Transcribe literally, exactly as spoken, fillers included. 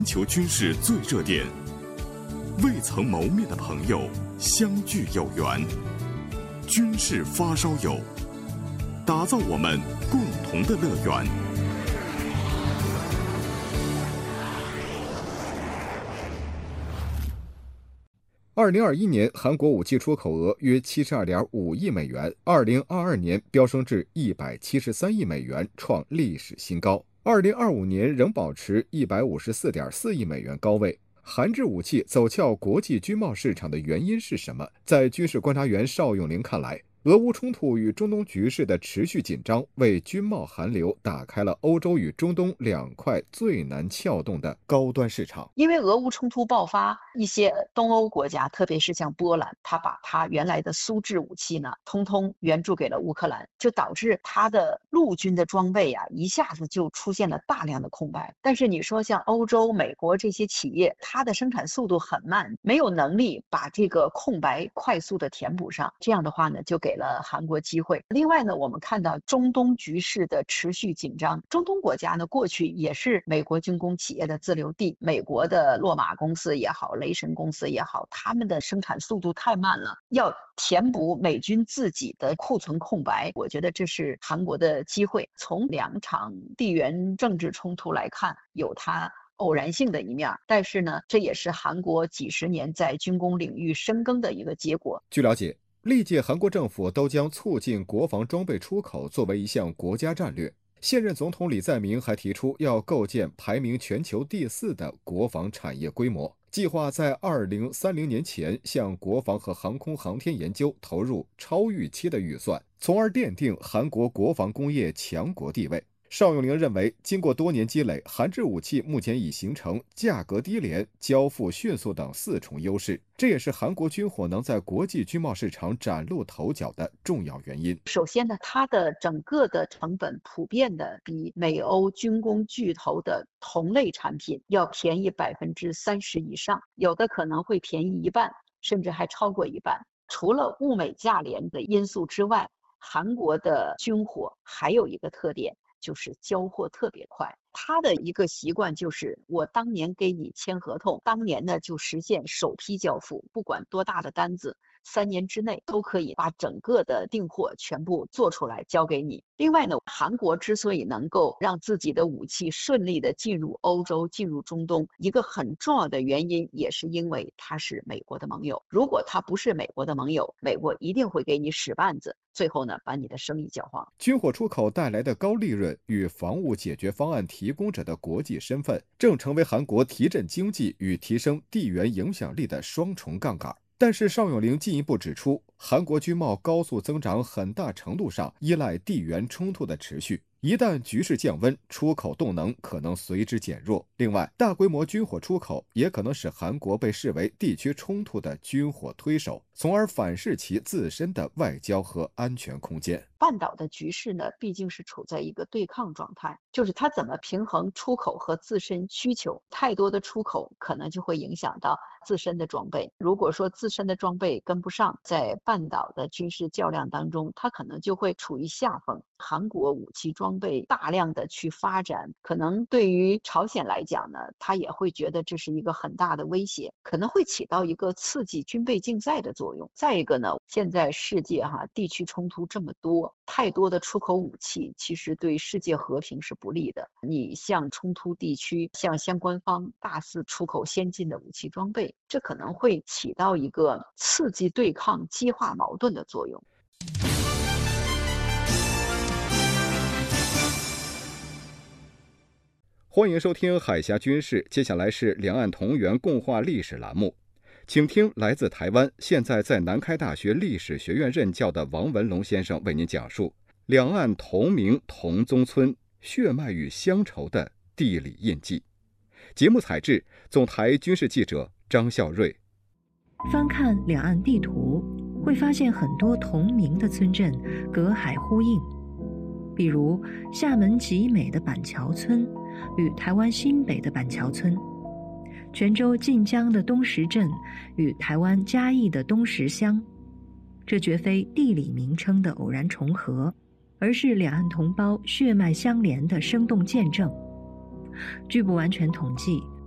全球军事最热点，未曾谋面的朋友相聚有缘，军事发烧友，打造我们共同的乐园。 二零二一年，韩国武器出口额约七十二点五亿美元，二零二二年飙升至一百七十三亿美元，创历史新高。二零二五年仍保持一百五十四点四亿美元高位。韩制武器走俏国际军贸市场的原因是什么？在军事观察员邵永林看来，俄乌冲突与中东局势的持续紧张，为军贸韩流打开了欧洲与中东两块最难撬动的高端市场。 因为俄乌冲突爆发，一些东欧国家，特别是像波兰，他把他原来的苏制武器呢，通通援助给了乌克兰，就导致他的陆军的装备啊，一下子就出现了大量的空白。但是你说像欧洲、美国这些企业，它的生产速度很慢，没有能力把这个空白快速的填补上，这样的话呢，就给给了韩国机会。另外呢，我们看到中东局势的持续紧张，中东国家呢过去也是美国军工企业的自留地，美国的洛马公司也好，雷神公司也好，他们的生产速度太慢了，要填补美军自己的库存空白，我觉得这是韩国的机会。从两场地缘政治冲突来看，有它偶然性的一面，但是呢，这也是韩国几十年在军工领域深耕的一个结果。 据了解，历届韩国政府都将促进国防装备出口作为一项国家战略。现任总统李在明还提出要构建排名全球第四的国防产业规模，计划在二零三零年前向国防和航空航天研究投入超预期的预算，从而奠定韩国国防工业强国地位。邵永龄认为，经过多年积累，韩制武器目前已形成价格低廉、交付迅速等四重优势，这也是韩国军火能在国际军贸市场崭露头角的重要原因。 首先呢，它的整个的成本普遍的比美欧军工巨头的同类产品要便宜百分之三十以上，有的可能会便宜一半，甚至还超过一半。除了物美价廉的因素之外，韩国的军火还有一个特点，就是交货特别快。他的一个习惯就是，我当年给你签合同，当年呢就实现首批交付，不管多大的单子，三年之内都可以把整个的订货全部做出来交给你。另外呢，韩国之所以能够让自己的武器顺利的进入欧洲、进入中东，一个很重要的原因也是因为它是美国的盟友。如果它不是美国的盟友，美国一定会给你使绊子，最后呢把你的生意搅黄。 军火出口带来的高利润与防务解决方案提供者的国际身份，正成为韩国提振经济与提升地缘影响力的双重杠杆。但是邵永龄进一步指出，韩国军贸高速增长很大程度上依赖地缘冲突的持续，一旦局势降温，出口动能可能随之减弱。另外，大规模军火出口也可能使韩国被视为地区冲突的军火推手，从而反噬其自身的外交和安全空间。 半岛的局势呢，毕竟是处在一个对抗状态，就是它怎么平衡出口和自身需求。太多的出口可能就会影响到自身的装备，如果说自身的装备跟不上，在半岛的军事较量当中，它可能就会处于下风。韩国武器装备大量的去发展，可能对于朝鲜来讲呢，他也会觉得这是一个很大的威胁，可能会起到一个刺激军备竞赛的作用。再一个呢，现在世界哈地区冲突这么多，太多的出口武器其实对世界和平是不利的。你向冲突地区向相关方大肆出口先进的武器装备，这可能会起到一个刺激对抗、激化矛盾的作用。 欢迎收听海峡军事，接下来是两岸同源共话历史栏目，请听来自台湾，现在在南开大学历史学院任教的王文龙先生为您讲述两岸同名同宗村血脉与乡愁的地理印记。节目采制总台军事记者张孝瑞。 翻看两岸地图，会发现很多同名的村镇隔海呼应，比如厦门集美的板桥村与台湾新北的板桥村，泉州晋江的东石镇与台湾嘉义的东石乡。这绝非地理名称的偶然重合，而是两岸同胞血脉相连的生动见证。据不完全统计，